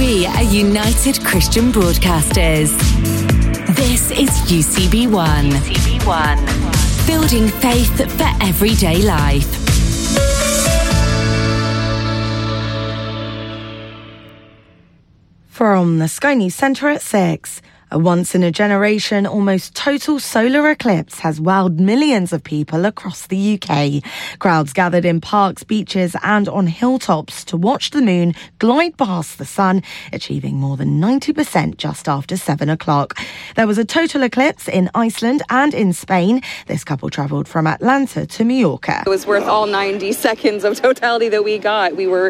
We are United Christian Broadcasters. This is UCB1. UCB1. Building faith for everyday life. From the Sky News Centre at 6. A once-in-a-generation, almost total solar eclipse has wowed millions of people across the UK. Crowds gathered in parks, beaches and on hilltops to watch the moon glide past the sun, achieving more than 90% just after 7 o'clock. There was a total eclipse in Iceland and in Spain. This couple travelled from Atlanta to Mallorca. It was worth all 90 seconds of totality that we got.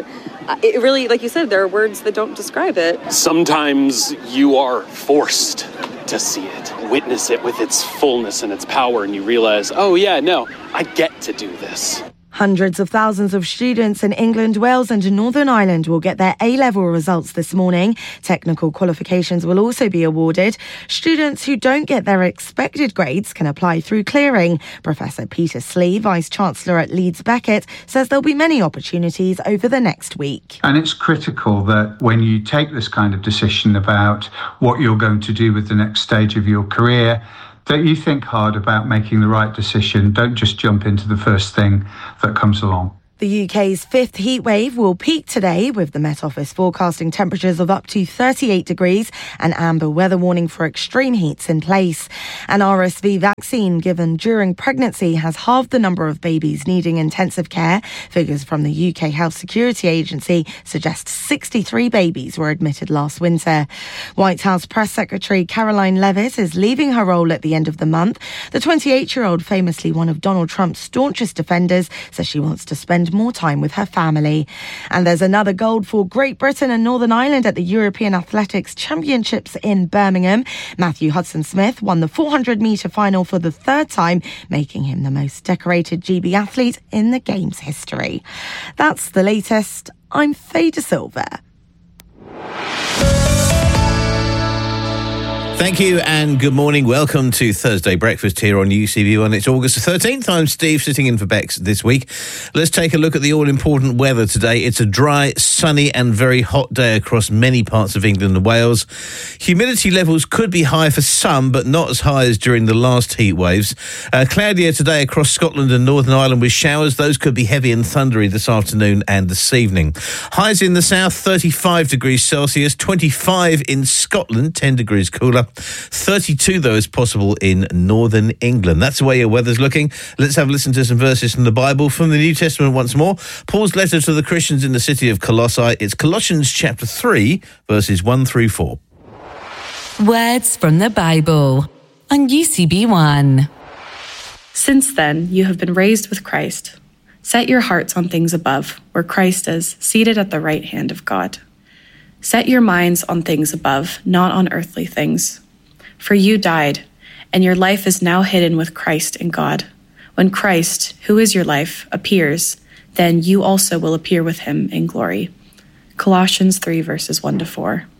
It really, like you said, there are words that don't describe it. Sometimes you are forced to see it, witness it with its fullness and its power, and you realize, oh yeah, no, I get to do this. Hundreds of thousands of students in England, Wales and Northern Ireland will get their A-level results this morning. Technical qualifications will also be awarded. Students who don't get their expected grades can apply through clearing. Professor Peter Slee, Vice-Chancellor at Leeds Beckett, says there'll be many opportunities over the next week. And it's critical that when you take this kind of decision about what you're going to do with the next stage of your career, that you think hard about making the right decision. Don't just jump into the first thing that comes along. The UK's fifth heat wave will peak today, with the Met Office forecasting temperatures of up to 38 degrees and amber weather warning for extreme heats in place. An RSV vaccine given during pregnancy has halved the number of babies needing intensive care. Figures from the UK Health Security Agency suggest 63 babies were admitted last winter. White House Press Secretary Caroline Leavitt is leaving her role at the end of the month. The 28-year-old, famously one of Donald Trump's staunchest defenders, says she wants to spend more time with her family. And there's another gold for Great Britain and Northern Ireland at the European Athletics Championships in Birmingham. Matthew Hudson-Smith won the 400-metre final for the third time, making him the most decorated GB athlete in the game's history. That's the latest. I'm Faye De Silva. Thank you and good morning. Welcome to Thursday Breakfast here on UCB1. It's August the 13th. I'm Steve, sitting in for Bex this week. Let's take a look at the all-important weather today. It's a dry, sunny and very hot day across many parts of England and Wales. Humidity levels could be high for some, but not as high as during the last heat waves. Cloudier today across Scotland and Northern Ireland with showers. Those could be heavy and thundery this afternoon and this evening. Highs in the south, 35 degrees Celsius, 25 in Scotland, 10 degrees cooler. 32, though, is possible in northern England. That's the way your weather's looking. Let's have a listen to some verses from the Bible, from the New Testament once more. Paul's letter to the Christians in the city of Colossae. It's Colossians chapter 3, verses 1 through 4. Words from the Bible on UCB1. Since then, you have been raised with Christ. Set your hearts on things above, where Christ is, seated at the right hand of God. Set your minds on things above, not on earthly things. For you died, and your life is now hidden with Christ in God. When Christ, who is your life, appears, then you also will appear with him in glory. Colossians 3, verses 1 to 4.